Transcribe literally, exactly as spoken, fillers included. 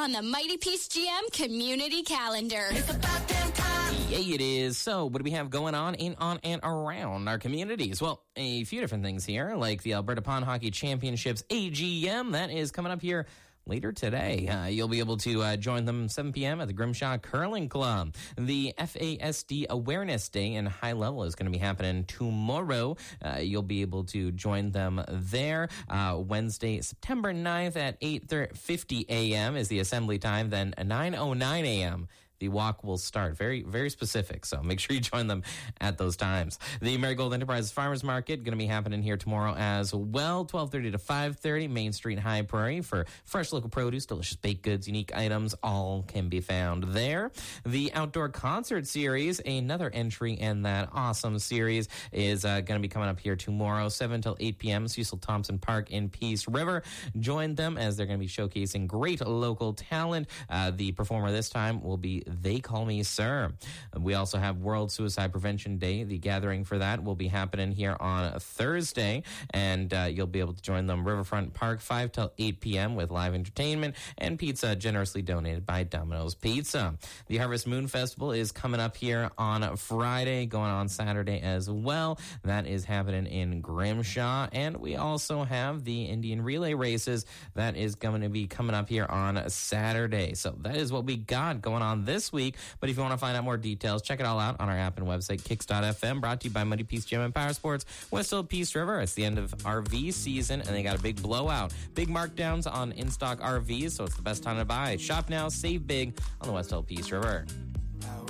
on the Mighty Peace G M community calendar. It's about damn time. Yeah, it is. So, what do we have going on in, on, and around our communities? Well, a few different things here, like the Alberta Pond Hockey Championships A G M. That is coming up here later today. Uh, you'll be able to uh, join them seven p.m. at the Grimshaw Curling Club. The F A S D Awareness Day in High Level is going to be happening tomorrow. Uh, you'll be able to join them there. Uh, Wednesday, September ninth at eight fifty a.m. is the assembly time. Then nine oh nine a.m. the walk will start. Very, very specific, so make sure you join them at those times. The Marigold Enterprises Farmers Market going to be happening here tomorrow as well, twelve thirty to five thirty, Main Street, High Prairie, for fresh local produce, delicious baked goods, unique items, all can be found there. The Outdoor Concert Series, another entry in that awesome series, is uh, going to be coming up here tomorrow, seven till eight p.m., Cecil Thompson Park in Peace River. Join them as they're going to be showcasing great local talent. Uh, the performer this time will be They Call Me Sir. We also have World Suicide Prevention Day. The gathering for that will be happening here on Thursday, and uh, you'll be able to join them Riverfront Park, five till eight p.m. with live entertainment and pizza generously donated by Domino's Pizza. The Harvest Moon Festival is coming up here on Friday, going on Saturday as well. That is happening in Grimshaw, and we also have the Indian Relay Races. That is going to be coming up here on Saturday. So that is what we got going on this week. But if you want to find out more details, check it all out on our app and website, kicks dot f m, brought to you by Mighty Peace Gym and Power Sports, Westfield Peace River. It's the end of R V season, and they got a big blowout. Big markdowns on in-stock R Vs, so it's the best time to buy. Shop now, save big on the Westfield Peace River.